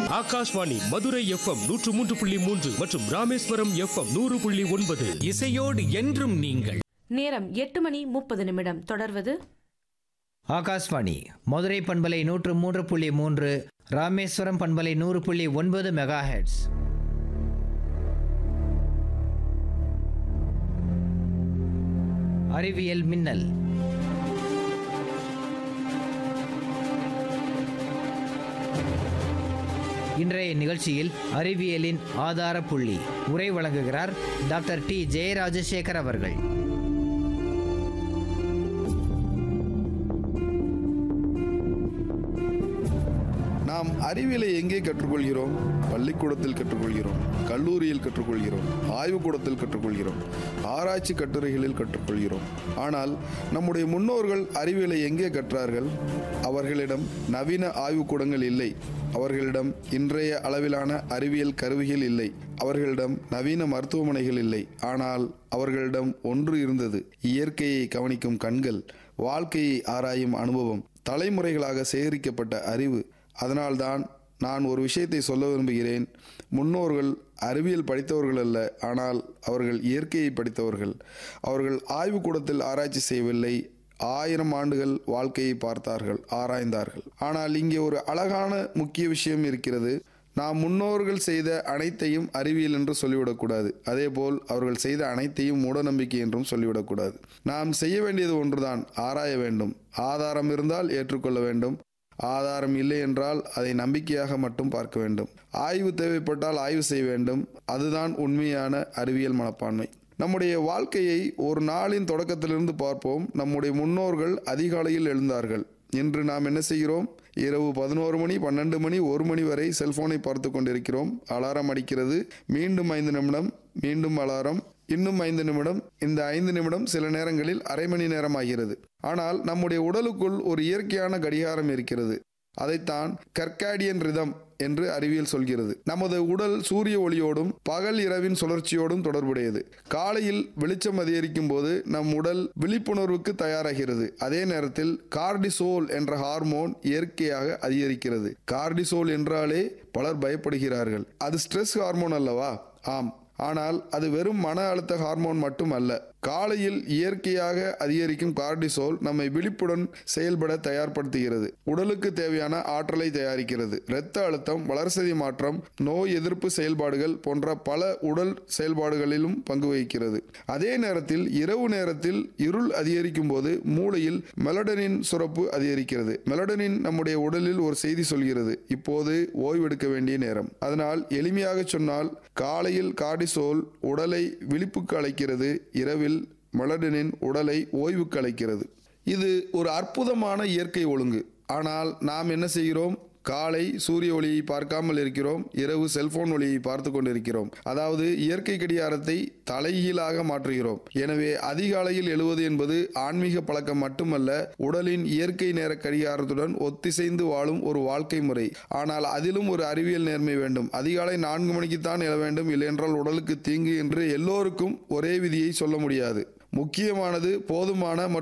Akashvani Madurai FM 103.3 மற்றும் Rameswaram FM 100.9. இசையோடு என்றும் நீங்கள். நேரம் 8:30 தொடர்வது ஆகாஷ்வாணி மதுரை பண்பலை 103.3, ராமேஸ்வரம் பண்பலை 100.9 மெகாஹெட்ஸ். அறிவியல் மின்னல். இன்றைய நிகழ்ச்சியில் அறிவியலின் ஆதார புள்ளி உரை வழங்குகிறார் டாக்டர் டி ஜெயராஜசேகர் அவர்கள். நாம் அறிவியலை எங்கே கற்றுக்கொள்கிறோம்? பள்ளிக்கூடத்தில் கற்றுக்கொள்கிறோம், கல்லூரியில் கற்றுக்கொள்கிறோம், ஆய்வுக்கூடத்தில் கற்றுக்கொள்கிறோம், ஆராய்ச்சி கட்டுரைகளில் கற்றுக்கொள்கிறோம். ஆனால் நம்முடைய முன்னோர்கள் அறிவியலை எங்கே கற்றார்கள்? அவர்களிடம் நவீன ஆய்வுக்கூடங்கள் இல்லை, அவர்களிடம் இன்றைய அளவிலான அறிவியல் கருவிகள் இல்லை, அவர்களிடம் நவீன மருத்துவமனைகள் இல்லை. ஆனால் அவர்களிடம் ஒன்று இருந்தது: இயற்கையை கவனிக்கும் கண்கள், வாழ்க்கையை ஆராயும் அனுபவம், தலைமுறைகளாக சேகரிக்கப்பட்ட அறிவு. அதனால்தான் நான் ஒரு விஷயத்தை சொல்ல விரும்புகிறேன். முன்னோர்கள் அறிவியல் படித்தவர்கள் அல்ல, ஆனால் அவர்கள் இயற்கையை படித்தவர்கள். அவர்கள் ஆய்வுக்கூடத்தில் ஆராய்ச்சி செய்யவில்லை, 1000 ஆண்டுகள் வாழ்க்கையை பார்த்தார்கள், ஆராய்ந்தார்கள். ஆனால் இங்கே ஒரு அழகான முக்கிய விஷயம் இருக்கிறது. நாம் முன்னோர்கள் செய்த அனைத்தையும் அறிவியல் என்று சொல்லிவிடக்கூடாது. அதேபோல் அவர்கள் செய்த அனைத்தையும் மூடநம்பிக்கை என்றும் சொல்லிவிடக்கூடாது. நாம் செய்ய வேண்டியது ஒன்றுதான்: ஆராய வேண்டும். ஆதாரம் இருந்தால் ஏற்றுக்கொள்ள வேண்டும், ஆதாரம் இல்லை என்றால் அதை நம்பிக்கையாக மட்டும் பார்க்க வேண்டும். ஆய்வு தேவைப்பட்டால் ஆய்வு செய்ய வேண்டும். அதுதான் உண்மையான அறிவியல் மனப்பான்மை. நம்முடைய வாழ்க்கையை ஒரு நாளின் தொடக்கத்திலிருந்து பார்ப்போம். நம்முடைய முன்னோர்கள் அதிகாலையில் எழுந்தார்கள். இன்று நாம் என்ன செய்கிறோம்? இரவு 11 மணி, 12 மணி, 1 மணி வரை செல்போனை பார்த்து கொண்டிருக்கிறோம். அலாரம் அடிக்கிறது, மீண்டும் 5 நிமிடம், மீண்டும் அலாரம், இன்னும் 5 நிமிடம். இந்த 5 நிமிடம் சில நேரங்களில் அரை மணி நேரம் ஆகிறது. ஆனால் நம்முடைய உடலுக்குள் ஒரு இயற்கையான கடிகாரம் இருக்கிறது. அதைத்தான் கர்காடியன் ரிதம் என்று அறிவியல் சொல்கிறது. நமது உடல் சூரிய ஒளியோடும் பகல் இரவின் சுழற்சியோடும் தொடர்புடையது. காலையில் வெளிச்சம் அதிகரிக்கும் போது நம் உடல் விழிப்புணர்வுக்கு தயாராகிறது. அதே நேரத்தில் கார்டிசோல் என்ற ஹார்மோன் இயற்கையாக அதிகரிக்கிறது. கார்டிசோல் என்றாலே பலர் பயப்படுகிறார்கள். அது ஸ்ட்ரெஸ் ஹார்மோன் அல்லவா? ஆம். ஆனால் அது வெறும் மன அழுத்த ஹார்மோன் மட்டும் அல்ல. காலையில் இயற்கையாக அதிகரிக்கும் கார்டிசோல் நம்மை விழிப்புடன் செயல்பட தயார்படுத்துகிறது. உடலுக்கு தேவையான ஆற்றலை தயாரிக்கிறது. இரத்த அழுத்தம், வளர்சிதை மாற்றம், நோய் எதிர்ப்பு செயல்பாடுகள் போன்ற பல உடல் செயல்பாடுகளிலும் பங்கு வகிக்கிறது. அதே நேரத்தில் இரவு நேரத்தில் இருள் அதிகரிக்கும் போது மூளையில் மெலடனின் சுரப்பு அதிகரிக்கிறது. மெலடனின் நம்முடைய உடலில் ஒரு செய்தி சொல்கிறது: இப்போது ஓய்வெடுக்க வேண்டிய நேரம். அதனால் எளிமையாக சொன்னால், காலையில் கார்டிசோல் உடலை விழிப்புக்கு அழைக்கிறது, இரவில் மெலடனின் உடலை ஓய்வுக்கு அழைக்கிறது. இது ஒரு அற்புதமான இயற்கை ஒழுங்கு. ஆனால் நாம் என்ன செய்கிறோம்? காலை சூரிய ஒளியை பார்க்காமல் இருக்கிறோம், இரவு செல்போன் ஒளியை பார்த்து கொண்டிருக்கிறோம். அதாவது இயற்கை கடிகாரத்தை தலைகீழாக மாற்றுகிறோம். எனவே அதிகாலையில் எழுவது என்பது ஆன்மீக பழக்கம் மட்டுமல்ல, உடலின் இயற்கை நேர கடிகாரத்துடன் ஒத்திசைந்து வாழும் ஒரு வாழ்க்கை முறை. ஆனால் அதிலும் ஒரு அறிவியல் நேர்மை வேண்டும். அதிகாலை 4 மணிக்குத்தான் எழ வேண்டும், இல்லையென்றால் உடலுக்கு தீங்கு என்று எல்லோருக்கும் ஒரே விதியை சொல்ல முடியாது. முக்கியமானது போதுமான